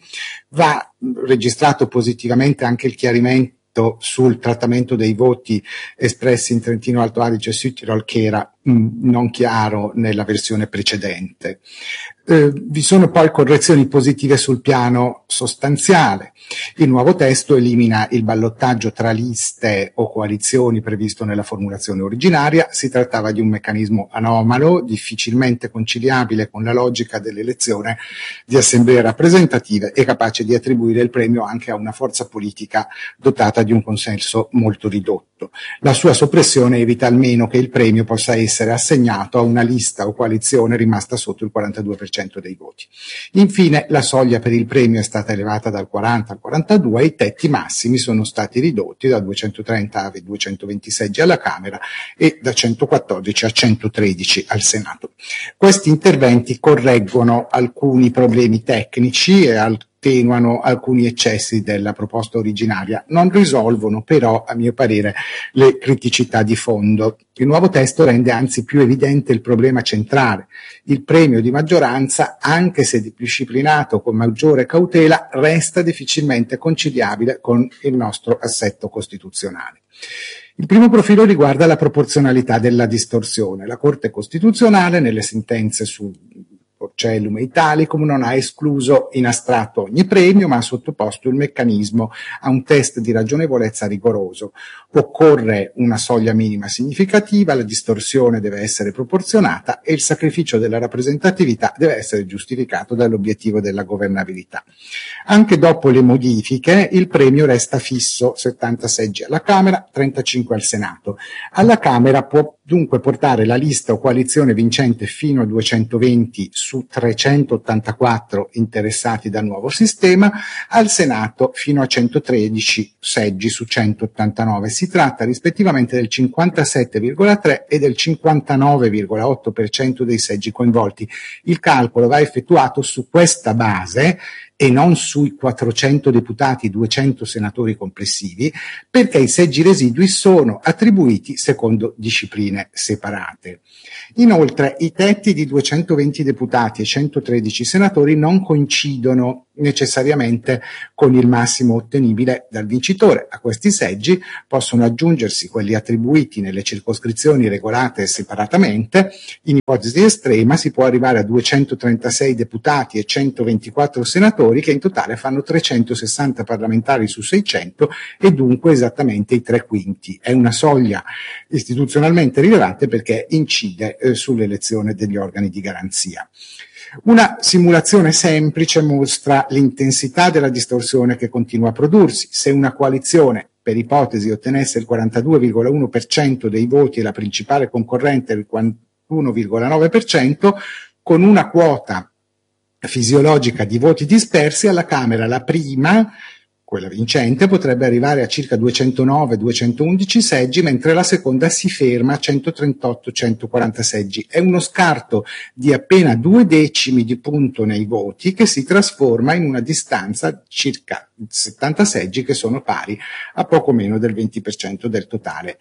Va registrato positivamente anche il chiarimento sul trattamento dei voti espressi in Trentino Alto Adige e Südtirol, che era mh, non chiaro nella versione precedente. Eh, vi sono poi correzioni positive sul piano sostanziale. Il nuovo testo elimina il ballottaggio tra liste o coalizioni previsto nella formulazione originaria. Si trattava di un meccanismo anomalo, difficilmente conciliabile con la logica dell'elezione di assemblee rappresentative e capace di attribuire il premio anche a una forza politica dotata di un consenso molto ridotto. La sua soppressione evita almeno che il premio possa essere assegnato a una lista o coalizione rimasta sotto il quarantadue per cento dei voti. Infine, la soglia per il premio è stata elevata dal quaranta al quarantadue e i tetti massimi sono stati ridotti da duecentotrenta a duecentoventi seggi alla Camera e da centoquattordici a centotredici al Senato. Questi interventi correggono alcuni problemi tecnici e al attenuano alcuni eccessi della proposta originaria, non risolvono però, a mio parere, le criticità di fondo. Il nuovo testo rende anzi più evidente il problema centrale. Il premio di maggioranza, anche se disciplinato con maggiore cautela, resta difficilmente conciliabile con il nostro assetto costituzionale. Il primo profilo riguarda la proporzionalità della distorsione. La Corte Costituzionale, nelle sentenze su Porcellum e Italicum, non ha escluso in astratto ogni premio, ma ha sottoposto il meccanismo a un test di ragionevolezza rigoroso. Occorre una soglia minima significativa, la distorsione deve essere proporzionata e il sacrificio della rappresentatività deve essere giustificato dall'obiettivo della governabilità. Anche dopo le modifiche, il premio resta fisso, settanta seggi alla Camera, trentacinque al Senato. Alla Camera può dunque portare la lista o coalizione vincente fino a duecentoventi su trecentottantaquattro interessati dal nuovo sistema, al Senato fino a centotredici seggi su centottantanove. Si tratta rispettivamente del cinquantasette virgola tre e del cinquantanove virgola otto per cento dei seggi coinvolti. Il calcolo va effettuato su questa base e non sui quattrocento deputati, duecento senatori complessivi, perché i seggi residui sono attribuiti secondo discipline persone separate. Inoltre, i tetti di duecentoventi deputati e centotredici senatori non coincidono necessariamente con il massimo ottenibile dal vincitore. A questi seggi possono aggiungersi quelli attribuiti nelle circoscrizioni regolate separatamente. In ipotesi estrema si può arrivare a duecentotrentasei deputati e centoventiquattro senatori, che in totale fanno trecentosessanta parlamentari su seicento e dunque esattamente i tre quinti. È una soglia istituzionalmente rilevante perché incide eh, sull'elezione degli organi di garanzia. Una simulazione semplice mostra l'intensità della distorsione che continua a prodursi. Se una coalizione, per ipotesi, ottenesse il quarantadue virgola uno per cento dei voti e la principale concorrente il quarantuno virgola nove per cento, con una quota fisiologica di voti dispersi, alla Camera la prima, quella vincente, potrebbe arrivare a circa duecentonove duecentoundici seggi, mentre la seconda si ferma a centotrentotto centoquaranta seggi. È uno scarto di appena due decimi di punto nei voti che si trasforma in una distanza di circa settanta seggi, che sono pari a poco meno del venti per cento del totale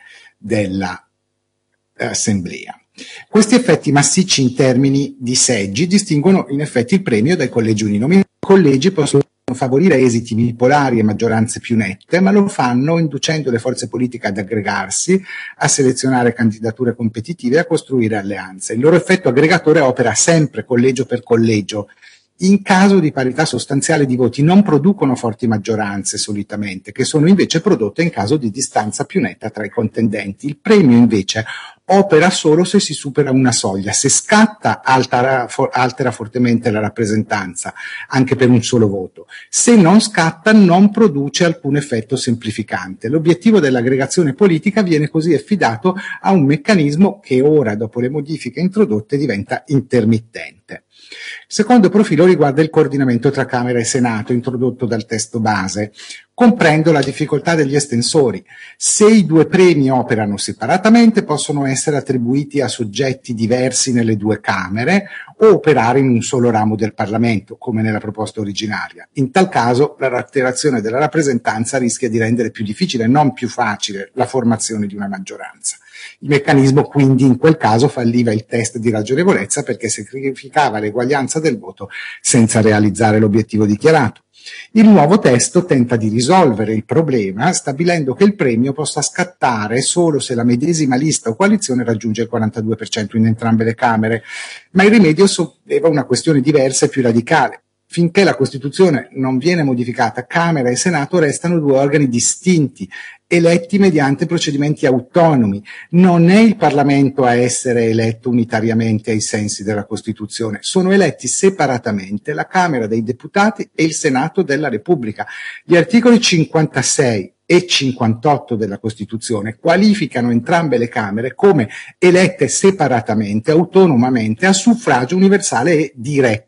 dell'assemblea. Questi effetti massicci in termini di seggi distinguono in effetti il premio dai collegi uninominali. I collegi possono favorire esiti bipolari e maggioranze più nette, ma lo fanno inducendo le forze politiche ad aggregarsi, a selezionare candidature competitive e a costruire alleanze. Il loro effetto aggregatore opera sempre collegio per collegio. In caso di parità sostanziale di voti non producono forti maggioranze solitamente, che sono invece prodotte in caso di distanza più netta tra i contendenti. Il premio invece opera solo se si supera una soglia. Se scatta, altera, for, altera fortemente la rappresentanza, anche per un solo voto. Se non scatta, non produce alcun effetto semplificante. L'obiettivo dell'aggregazione politica viene così affidato a un meccanismo che ora, dopo le modifiche introdotte, diventa intermittente. Il secondo profilo riguarda il coordinamento tra Camera e Senato, introdotto dal testo base. Comprendo la difficoltà degli estensori. Se i due premi operano separatamente, possono essere attribuiti a soggetti diversi nelle due Camere o operare in un solo ramo del Parlamento, come nella proposta originaria. In tal caso, la alterazione della rappresentanza rischia di rendere più difficile, non più facile, la formazione di una maggioranza. Il meccanismo quindi in quel caso falliva il test di ragionevolezza, perché sacrificava l'eguaglianza del voto senza realizzare l'obiettivo dichiarato. Il nuovo testo tenta di risolvere il problema stabilendo che il premio possa scattare solo se la medesima lista o coalizione raggiunge il quarantadue per cento in entrambe le Camere, ma il rimedio solleva una questione diversa e più radicale. Finché la Costituzione non viene modificata, Camera e Senato restano due organi distinti, eletti mediante procedimenti autonomi. Non è il Parlamento a essere eletto unitariamente ai sensi della Costituzione, sono eletti separatamente la Camera dei Deputati e il Senato della Repubblica. Gli articoli cinquantasei e cinquantotto della Costituzione qualificano entrambe le Camere come elette separatamente, autonomamente, a suffragio universale e diretto.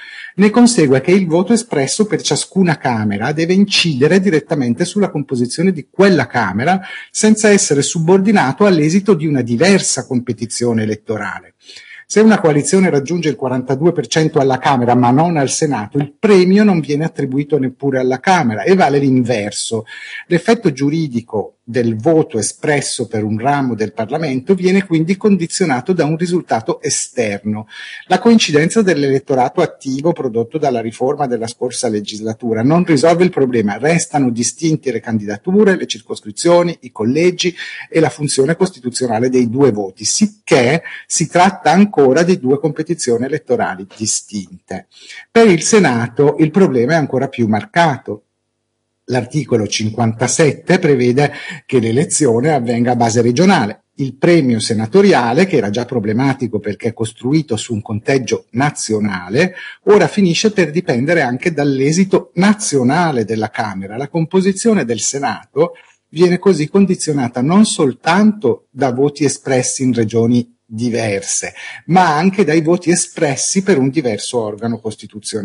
Ne consegue che il voto espresso per ciascuna Camera deve incidere direttamente sulla composizione di quella Camera senza essere subordinato all'esito di una diversa competizione elettorale. Se una coalizione raggiunge il quarantadue per cento alla Camera ma non al Senato, il premio non viene attribuito neppure alla Camera e vale l'inverso. L'effetto giuridico del voto espresso per un ramo del Parlamento viene quindi condizionato da un risultato esterno. La coincidenza dell'elettorato attivo prodotto dalla riforma della scorsa legislatura non risolve il problema, restano distinti le candidature, le circoscrizioni, i collegi e la funzione costituzionale dei due voti, sicché si tratta ancora di due competizioni elettorali distinte. Per il Senato il problema è ancora più marcato. L'articolo cinquantasette prevede che l'elezione avvenga a base regionale. Il premio senatoriale, che era già problematico perché costruito su un conteggio nazionale, ora finisce per dipendere anche dall'esito nazionale della Camera. La composizione del Senato viene così condizionata non soltanto da voti espressi in regioni diverse, ma anche dai voti espressi per un diverso organo costituzionale.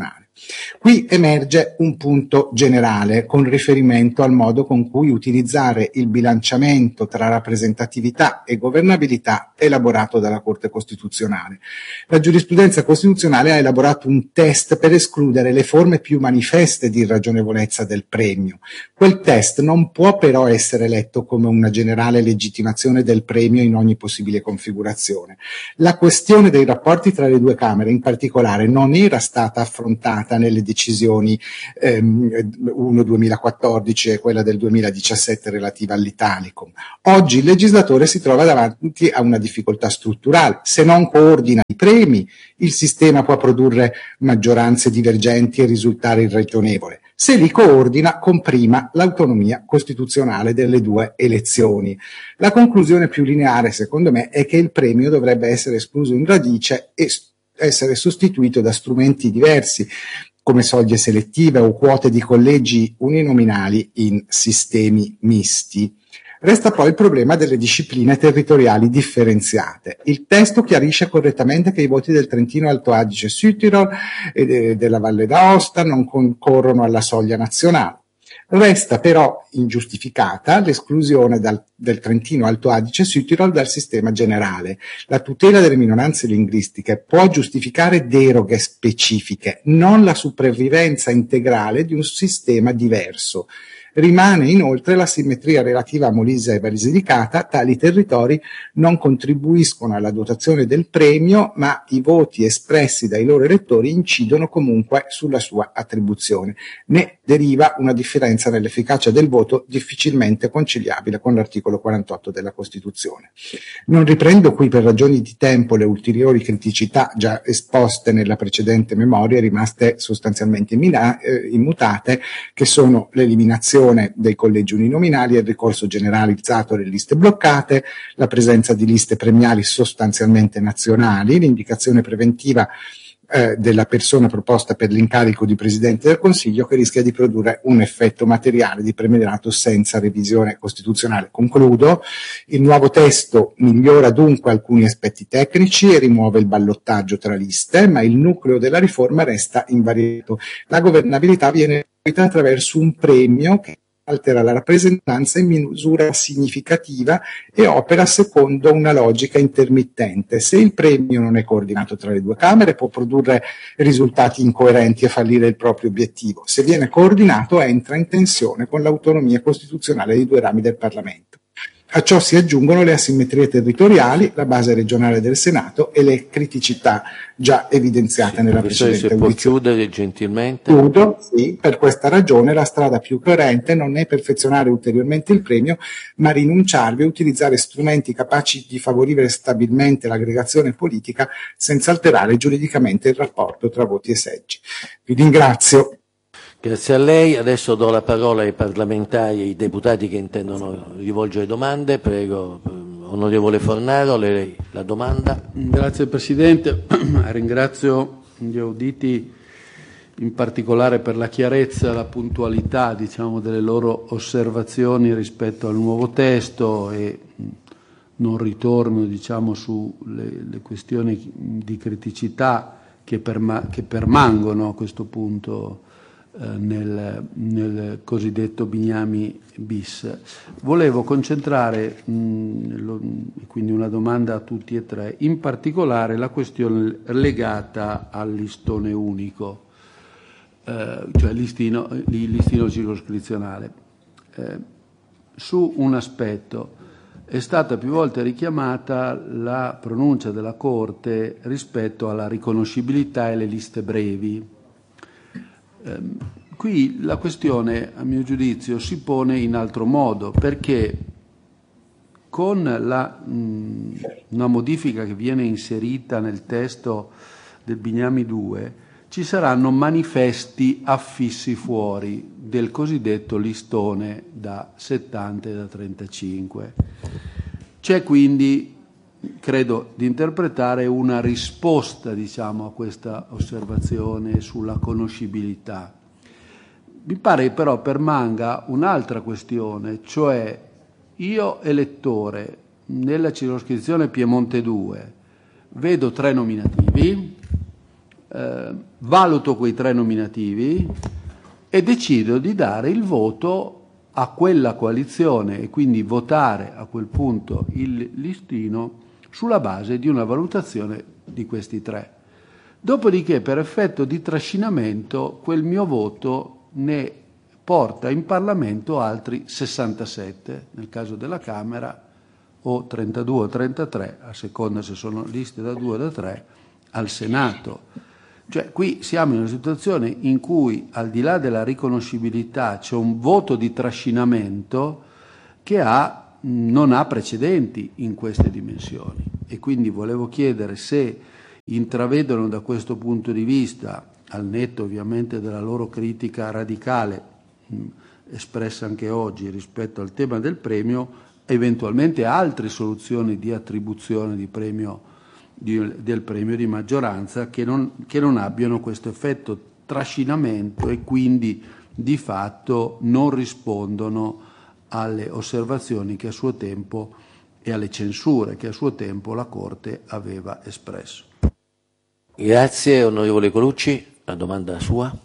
Qui emerge un punto generale con riferimento al modo con cui utilizzare il bilanciamento tra rappresentatività e governabilità elaborato dalla Corte Costituzionale. La giurisprudenza costituzionale ha elaborato un test per escludere le forme più manifeste di irragionevolezza del premio. Quel test non può però essere letto come una generale legittimazione del premio in ogni possibile configurazione. La questione dei rapporti tra le due Camere in particolare non era stata affrontata nelle decisioni ehm, uno duemilaquattordici e quella del duemiladiciassette relativa all'Italicum. Oggi il legislatore si trova davanti a una difficoltà strutturale. Se non coordina i premi, il sistema può produrre maggioranze divergenti e risultare irragionevole. Se li coordina, comprima l'autonomia costituzionale delle due elezioni. La conclusione più lineare, secondo me, è che il premio dovrebbe essere escluso in radice e essere sostituito da strumenti diversi, come soglie selettive o quote di collegi uninominali in sistemi misti. Resta poi il problema delle discipline territoriali differenziate. Il testo chiarisce correttamente che i voti del Trentino Alto Adige Südtirol e della Valle d'Aosta non concorrono alla soglia nazionale. Resta però ingiustificata l'esclusione dal, del Trentino Alto Adige Südtirol dal sistema generale. La tutela delle minoranze linguistiche può giustificare deroghe specifiche, non la sopravvivenza integrale di un sistema diverso. Rimane inoltre la simmetria relativa a Molise e Basilicata. Tali territori non contribuiscono alla dotazione del premio, ma i voti espressi dai loro elettori incidono comunque sulla sua attribuzione. Ne deriva una differenza nell'efficacia del voto difficilmente conciliabile con l'articolo quarantotto della Costituzione. Non riprendo qui per ragioni di tempo le ulteriori criticità già esposte nella precedente memoria, rimaste sostanzialmente immutate, che sono l'eliminazione dei collegi uninominali e il ricorso generalizzato alle liste bloccate, la presenza di liste premiali sostanzialmente nazionali, l'indicazione preventiva eh, della persona proposta per l'incarico di Presidente del Consiglio, che rischia di produrre un effetto materiale di premierato senza revisione costituzionale. Concludo, il nuovo testo migliora dunque alcuni aspetti tecnici e rimuove il ballottaggio tra liste, ma il nucleo della riforma resta invariato. La governabilità viene attraverso un premio che altera la rappresentanza in misura significativa e opera secondo una logica intermittente. Se il premio non è coordinato tra le due Camere, può produrre risultati incoerenti e fallire il proprio obiettivo. Se viene coordinato, entra in tensione con l'autonomia costituzionale dei due rami del Parlamento. A ciò si aggiungono le asimmetrie territoriali, la base regionale del Senato e le criticità già evidenziate sì, nella precedente se può chiudere gentilmente. Chiudo, sì, per questa ragione la strada più coerente non è perfezionare ulteriormente il premio, ma rinunciarvi a utilizzare strumenti capaci di favorire stabilmente l'aggregazione politica senza alterare giuridicamente il rapporto tra voti e seggi. Vi ringrazio. Grazie a lei. Adesso do la parola ai parlamentari e ai deputati che intendono rivolgere domande. Prego, onorevole Fornaro, lei la domanda. Grazie Presidente. Ringrazio gli auditi in particolare per la chiarezza e la puntualità, diciamo, delle loro osservazioni rispetto al nuovo testo e non ritorno, diciamo, sulle le questioni di criticità che, perma- che permangono a questo punto Nel, nel cosiddetto Bignami bis. Volevo concentrare, mh, lo, quindi una domanda a tutti e tre, in particolare la questione legata al listone unico, eh, cioè il listino, il listino circoscrizionale. Eh, su un aspetto è stata più volte richiamata la pronuncia della Corte rispetto alla riconoscibilità e le liste brevi. Qui la questione, a mio giudizio, si pone in altro modo, perché con la, mh, una modifica che viene inserita nel testo del Bignami due ci saranno manifesti affissi fuori del cosiddetto listone da settanta e da trentacinque. C'è quindi, credo di interpretare, una risposta, diciamo, a questa osservazione sulla conoscibilità. Mi pare però permanga un'altra questione, cioè io elettore nella circoscrizione Piemonte due vedo tre nominativi, eh, valuto quei tre nominativi e decido di dare il voto a quella coalizione e quindi votare a quel punto il listino sulla base di una valutazione di questi tre. Dopodiché, per effetto di trascinamento, quel mio voto ne porta in Parlamento altri sessantasette, nel caso della Camera, o trentadue o trentatré, a seconda se sono liste da due o da tre, al Senato. Cioè, qui siamo in una situazione in cui, al di là della riconoscibilità, c'è un voto di trascinamento che ha, non ha precedenti in queste dimensioni. E quindi volevo chiedere se intravedono da questo punto di vista, al netto ovviamente della loro critica radicale, mh, espressa anche oggi rispetto al tema del premio, eventualmente altre soluzioni di attribuzione di premio Di, del premio di maggioranza che non, che non abbiano questo effetto trascinamento e quindi di fatto non rispondono alle osservazioni che a suo tempo e alle censure che a suo tempo la Corte aveva espresso. Grazie onorevole Colucci, la domanda sua.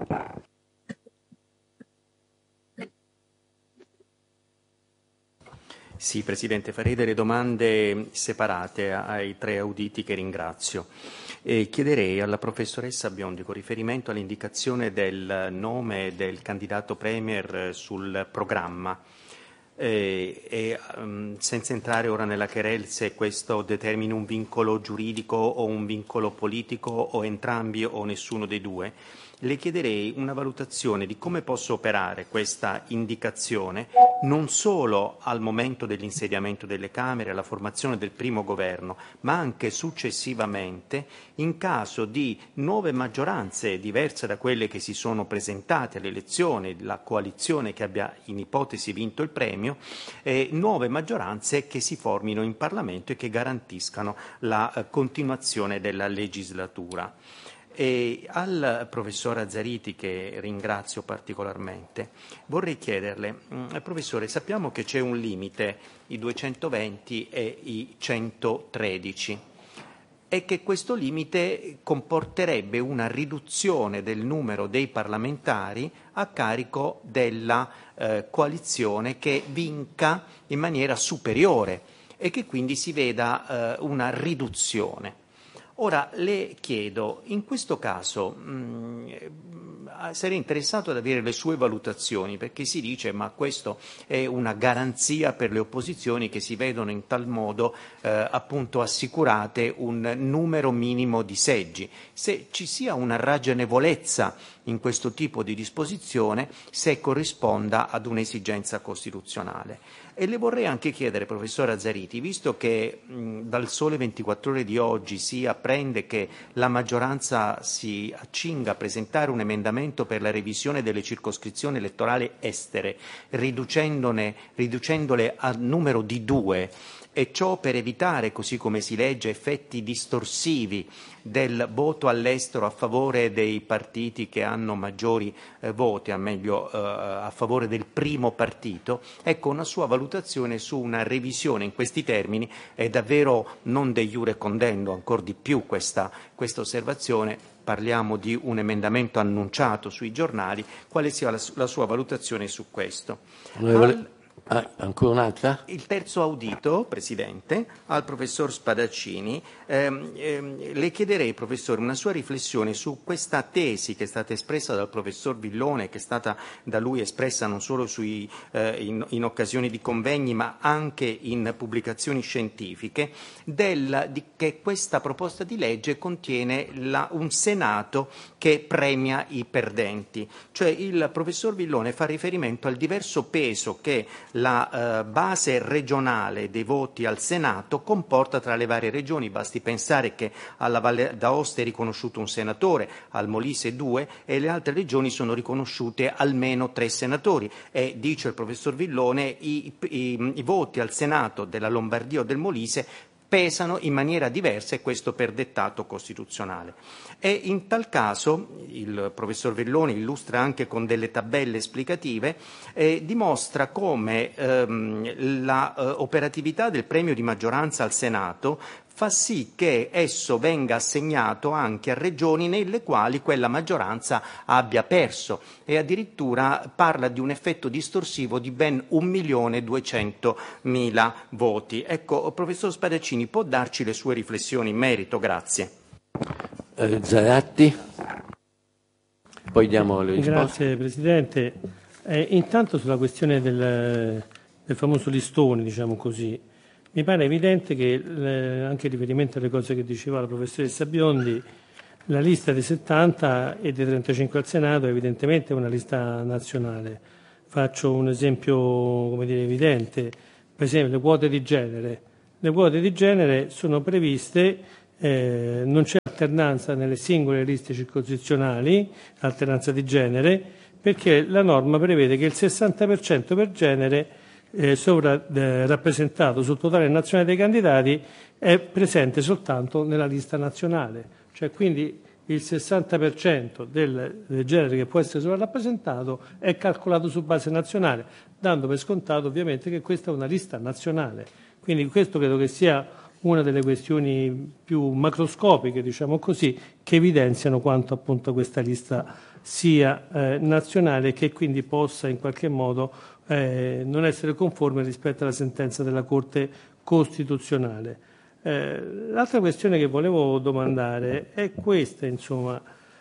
Sì, Presidente, farei delle domande separate ai tre auditi che ringrazio. E chiederei alla professoressa Biondi, con riferimento all'indicazione del nome del candidato Premier sul programma, eh, e um, senza entrare ora nella querel se questo determini un vincolo giuridico o un vincolo politico o entrambi o nessuno dei due, le chiederei una valutazione di come possa operare questa indicazione non solo al momento dell'insediamento delle Camere, alla formazione del primo governo, ma anche successivamente in caso di nuove maggioranze diverse da quelle che si sono presentate alle elezioni, la coalizione che abbia in ipotesi vinto il premio, eh, nuove maggioranze che si formino in Parlamento e che garantiscano la eh, continuazione della legislatura. E al professor Azzariti, che ringrazio particolarmente, vorrei chiederle, professore, sappiamo che c'è un limite, i duecentoventi e i centotredici, e che questo limite comporterebbe una riduzione del numero dei parlamentari a carico della eh, coalizione che vinca in maniera superiore e che quindi si veda eh, una riduzione. Ora le chiedo, in questo caso mh, sarei interessato ad avere le sue valutazioni, perché si dice ma questo è una garanzia per le opposizioni che si vedono in tal modo eh, appunto assicurate un numero minimo di seggi. Se ci sia una ragionevolezza in questo tipo di disposizione, se corrisponda ad un'esigenza costituzionale. E le vorrei anche chiedere, professor Azzariti, visto che mh, dal Sole ventiquattro Ore di oggi si apprende che la maggioranza si accinga a presentare un emendamento per la revisione delle circoscrizioni elettorali estere, riducendone, riducendole al numero di due, e ciò per evitare, così come si legge, effetti distorsivi del voto all'estero a favore dei partiti che hanno maggiori eh, voti, a meglio eh, a favore del primo partito. Ecco, una sua valutazione su una revisione in questi termini è davvero non de iure condendo, ancora di più questa, questa osservazione. Parliamo di un emendamento annunciato sui giornali. Quale sia la, la sua valutazione su questo? Al... Ah, ancora un'altra? Il terzo audito, Presidente, al professor Spadaccini. Ehm, ehm, le chiederei, professore, una sua riflessione su questa tesi che è stata espressa dal professor Villone, che è stata da lui espressa non solo sui, eh, in, in occasioni di convegni, ma anche in pubblicazioni scientifiche, del, di, che questa proposta di legge contiene la, un Senato che premia i perdenti. Cioè il professor Villone fa riferimento al diverso peso che la eh, base regionale dei voti al Senato comporta tra le varie regioni. Basti pensare che alla Valle d'Aosta è riconosciuto un senatore, al Molise due, e le altre regioni sono riconosciute almeno tre senatori. E, dice il professor Villone, i, i, i voti al Senato della Lombardia o del Molise pesano in maniera diversa, e questo per dettato costituzionale. E in tal caso il professor Villone illustra anche con delle tabelle esplicative, eh, dimostra come ehm, la eh, operatività del premio di maggioranza al Senato fa sì che esso venga assegnato anche a regioni nelle quali quella maggioranza abbia perso, e addirittura parla di un effetto distorsivo di ben un milione duecentomila voti. Ecco, professor Spadaccini, può darci le sue riflessioni in merito? Grazie. Eh, Zaratti, poi diamo le risposte. Grazie Presidente. Eh, intanto sulla questione del, del famoso listone, diciamo così, mi pare evidente che eh, anche in riferimento alle cose che diceva la professoressa Biondi, la lista dei settanta e dei trentacinque al Senato evidentemente è una lista nazionale. Faccio un esempio, come dire, evidente, per esempio le quote di genere. Le quote di genere sono previste, eh, non c'è alternanza nelle singole liste circoscrizionali, alternanza di genere, perché la norma prevede che il sessanta per cento per genere eh, sovra eh, rappresentato sul totale nazionale dei candidati è presente soltanto nella lista nazionale. Cioè quindi il sessanta per cento del, del genere che può essere sovrarappresentato è calcolato su base nazionale, dando per scontato ovviamente che questa è una lista nazionale. Quindi questo credo che sia una delle questioni più macroscopiche, diciamo così, che evidenziano quanto appunto questa lista sia eh, nazionale e che quindi possa in qualche modo eh, non essere conforme rispetto alla sentenza della Corte Costituzionale. Eh, l'altra questione che volevo domandare è questa, insomma,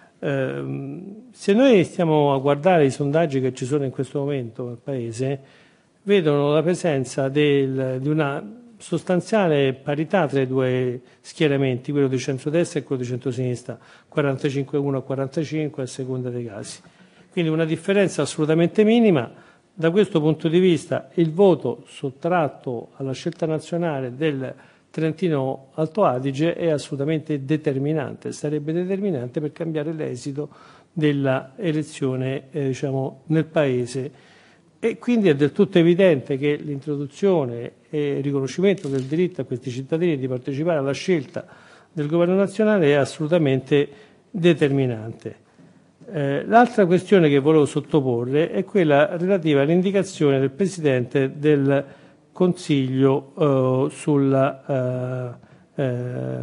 eh, se noi stiamo a guardare i sondaggi che ci sono in questo momento nel Paese, vedono la presenza del, di una sostanziale parità tra i due schieramenti, quello di centrodestra e quello di centrosinistra, quarantacinque uno a quarantacinque a seconda dei casi. Quindi una differenza assolutamente minima. Da questo punto di vista il voto sottratto alla scelta nazionale del Trentino Alto Adige è assolutamente determinante, sarebbe determinante per cambiare l'esito della elezione eh, diciamo, nel Paese, e quindi è del tutto evidente che l'introduzione e il riconoscimento del diritto a questi cittadini di partecipare alla scelta del governo nazionale è assolutamente determinante. Eh, l'altra questione che volevo sottoporre è quella relativa all'indicazione del Presidente del Consiglio eh, sulla, eh, eh,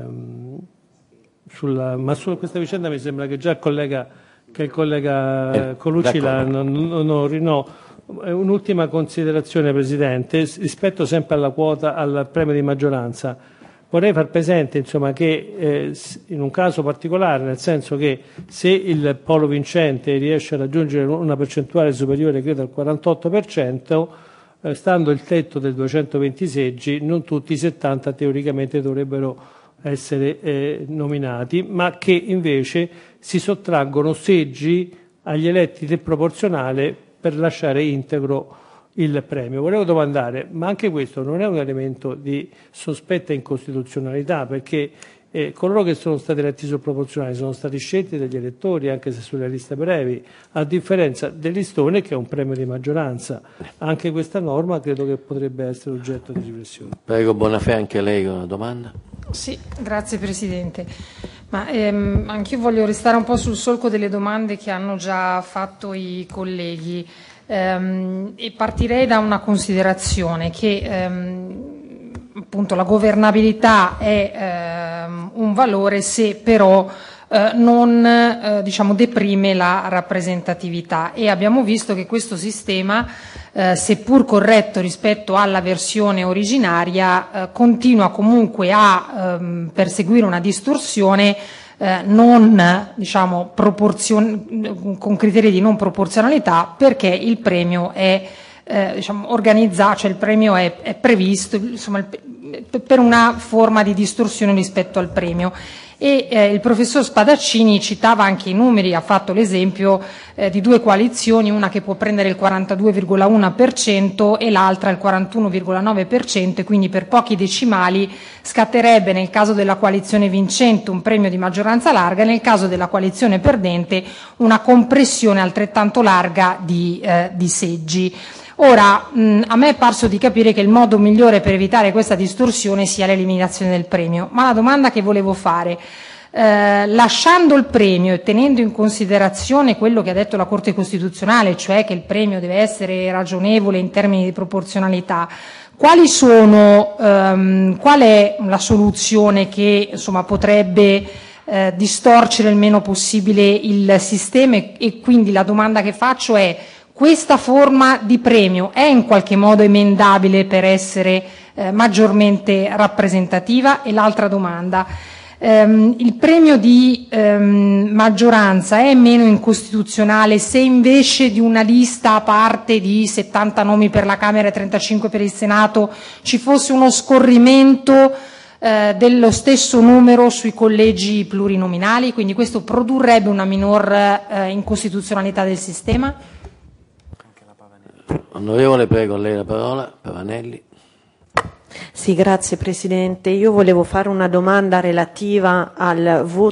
sulla, ma su questa vicenda mi sembra che già il collega, che il collega eh, Colucci la non, non, non, no. Un'ultima considerazione, Presidente, rispetto sempre alla quota, al premio di maggioranza. Vorrei far presente insomma, che eh, in un caso particolare, nel senso che se il polo vincente riesce a raggiungere una percentuale superiore, credo al quarantotto per cento, eh, stando il tetto del duecentoventi seggi, non tutti i settanta teoricamente dovrebbero essere eh, nominati, ma che invece si sottraggono seggi agli eletti del proporzionale per lasciare integro il premio. Volevo domandare, ma anche questo non è un elemento di sospetta incostituzionalità, perché eh, coloro che sono stati eletti sul proporzionale sono stati scelti dagli elettori, anche se sulle liste brevi, a differenza del listone che è un premio di maggioranza. Anche questa norma credo che potrebbe essere oggetto di riflessione. Prego Bonafè, anche lei con una domanda. Sì, grazie Presidente. Ma ehm, anch'io voglio restare un po' sul solco delle domande che hanno già fatto i colleghi ehm, e partirei da una considerazione che ehm, appunto la governabilità è ehm, un valore se però eh, non eh, diciamo deprime la rappresentatività, e abbiamo visto che questo sistema Eh, seppur corretto rispetto alla versione originaria, eh, continua comunque a ehm, perseguire una distorsione eh, non, diciamo, proporzio- con criteri di non proporzionalità, perché il premio è eh, diciamo, organizzato, cioè il premio è, è previsto insomma, il, per una forma di distorsione rispetto al premio. E eh, il professor Spadaccini citava anche i numeri, ha fatto l'esempio eh, di due coalizioni, una che può prendere il quarantadue virgola uno per cento e l'altra il quarantuno virgola nove per cento, e quindi per pochi decimali scatterebbe nel caso della coalizione vincente un premio di maggioranza larga e nel caso della coalizione perdente una compressione altrettanto larga di, eh, di seggi. Ora, mh, a me è parso di capire che il modo migliore per evitare questa distorsione sia l'eliminazione del premio, ma la domanda che volevo fare, eh, lasciando il premio e tenendo in considerazione quello che ha detto la Corte Costituzionale, cioè che il premio deve essere ragionevole in termini di proporzionalità, Quali sono, ehm, qual è la soluzione che insomma, potrebbe eh, distorcere il meno possibile il sistema e, e quindi la domanda che faccio è: questa forma di premio è in qualche modo emendabile per essere eh, maggiormente rappresentativa? E l'altra domanda: ehm, il premio di ehm, maggioranza è meno incostituzionale se invece di una lista a parte di settanta nomi per la Camera e trentacinque per il Senato ci fosse uno scorrimento eh, dello stesso numero sui collegi plurinominali? Quindi questo produrrebbe una minor eh, incostituzionalità del sistema? Onorevole, prego, lei la parola. Pavanelli. Sì, grazie Presidente. Io volevo fare una domanda relativa al voto